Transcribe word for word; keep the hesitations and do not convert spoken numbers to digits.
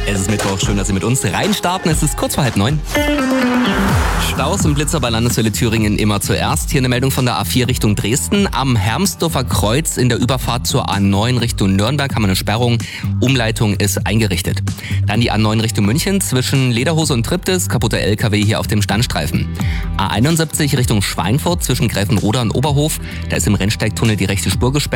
Es ist Mittwoch, schön, dass Sie mit uns reinstarten. Es ist kurz vor halb neun. Staus und Blitzer bei Landeswelle Thüringen immer zuerst. Hier eine Meldung von der A vier Richtung Dresden. Am Hermsdorfer Kreuz in der Überfahrt zur A neun Richtung Nürnberg haben wir eine Sperrung. Umleitung ist eingerichtet. Dann die A neun Richtung München zwischen Lederhose und Triptis. Kaputter L K W hier auf dem Standstreifen. A einundsiebzig Richtung Schweinfurt zwischen Gräfenroda und Oberhof. Da ist im Rennsteigtunnel die rechte Spur gesperrt.